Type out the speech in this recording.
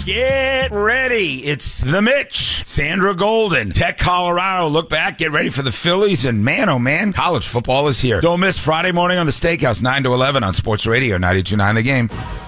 Let's get ready. It's the Mitch, Sandra Golden, Tech Colorado. Look back, get ready for the Phillies, and man, oh man, college football is here. Don't miss Friday morning on the Steakhouse, 9 to 11 on Sports Radio 92.9 The Game.